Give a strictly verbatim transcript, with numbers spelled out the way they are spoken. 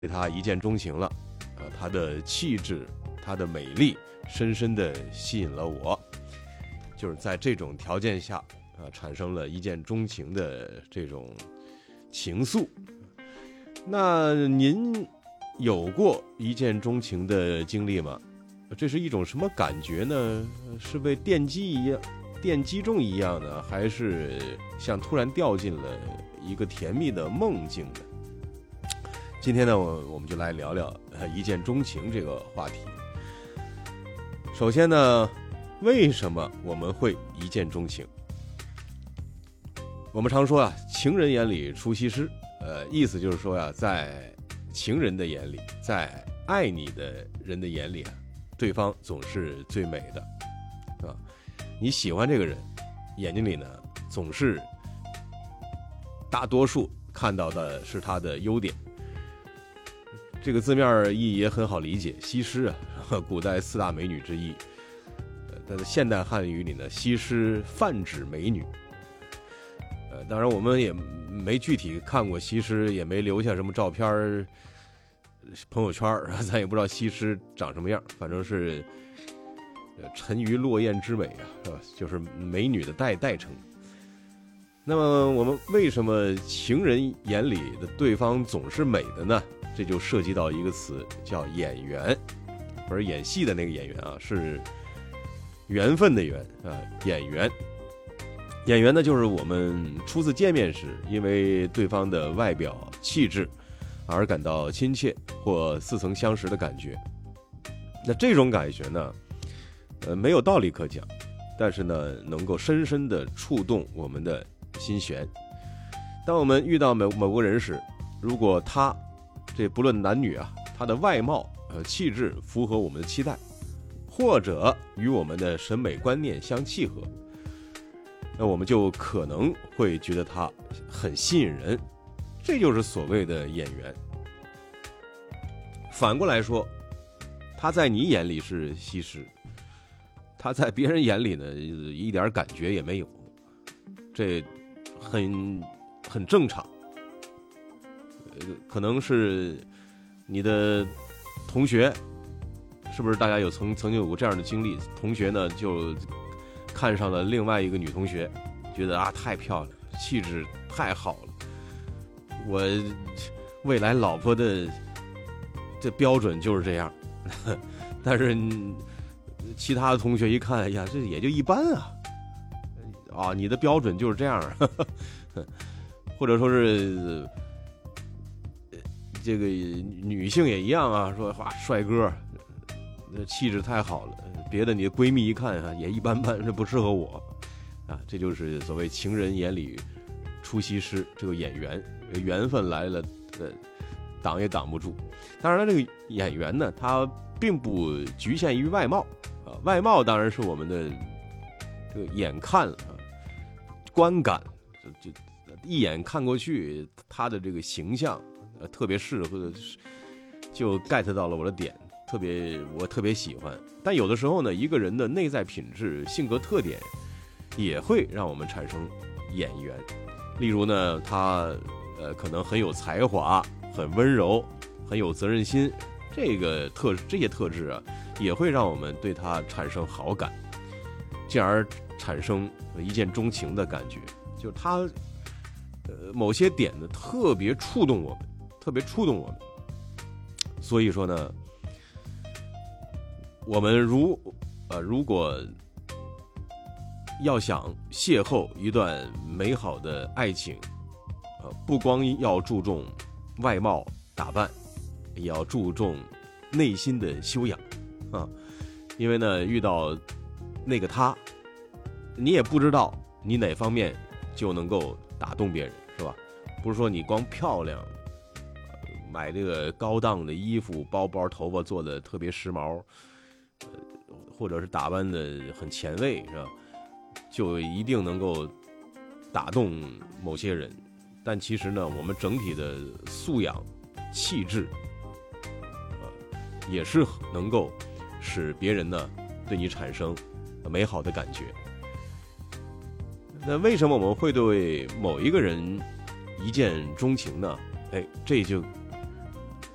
对他一见钟情了，呃，他的气质，他的美丽，深深地吸引了我。就是在这种条件下，啊、呃，产生了一见钟情的这种情愫。那您有过一见钟情的经历吗？这是一种什么感觉呢？是被电击一样、电击中一样呢，还是像突然掉进了一个甜蜜的梦境呢？今天呢，我我们就来聊聊呃一见钟情这个话题。首先呢，为什么我们会一见钟情？我们常说啊，情人眼里出西施，呃，意思就是说呀，在情人的眼里，在爱你的人的眼里啊，对方总是最美的，啊，你喜欢这个人，眼睛里呢总是大多数看到的是他的优点。这个字面意义也很好理解，西施啊，古代四大美女之一。但是现代汉语里呢，西施泛指美女。呃，当然我们也没具体看过西施，也没留下什么照片、朋友圈，咱也不知道西施长什么样，反正是沉鱼落雁之美啊，是吧？就是美女的代代称。那么我们为什么情人眼里的对方总是美的呢？这就涉及到一个词，叫演员，不是演戏的那个演员啊，是缘分的缘啊，演员。演员呢，就是我们初次见面时，因为对方的外表气质而感到亲切或似曾相识的感觉。那这种感觉呢，呃，没有道理可讲，但是呢，能够深深地触动我们的心弦。当我们遇到某某个人时，如果他这不论男女啊，他的外貌呃气质符合我们的期待，或者与我们的审美观念相契合，那我们就可能会觉得他很吸引人，这就是所谓的眼缘。反过来说，他在你眼里是西施，他在别人眼里呢一点感觉也没有，这很很正常。可能是你的同学，是不是大家有曾曾经有过这样的经历？同学呢就看上了另外一个女同学，觉得啊太漂亮，气质太好了，我未来老婆的这标准就是这样。但是其他的同学一看，哎呀，这也就一般啊，啊，你的标准就是这样，或者说是。这个女性也一样啊，说哇帅哥，那气质太好了，别的你的闺蜜一看啊也一般般，这不适合我啊。这就是所谓情人眼里出西施，这个演员缘分来了，呃，挡也挡不住。当然了，这个演员呢，他并不局限于外貌啊，外貌当然是我们的这个眼看啊，观感，就一眼看过去，他的这个形象。呃，特别是或者就 get 到了我的点，特别我特别喜欢。但有的时候呢，一个人的内在品质、性格特点，也会让我们产生眼缘。例如呢，他呃可能很有才华，很温柔，很有责任心，这个特这些特质啊，也会让我们对他产生好感，进而产生一见钟情的感觉。就是他呃某些点呢，特别触动我们。特别触动我们，所以说呢，我们如呃如果要想邂逅一段美好的爱情，呃，不光要注重外貌打扮，也要注重内心的修养啊，因为呢，遇到那个他，你也不知道你哪方面就能够打动别人，是吧？不是说你光漂亮。买这个高档的衣服、包包、头发做的特别时髦，呃，或者是打扮的很前卫，是吧？就一定能够打动某些人。但其实呢，我们整体的素养、气质，呃，也是能够使别人呢对你产生美好的感觉。那为什么我们会对某一个人一见钟情呢？哎，这就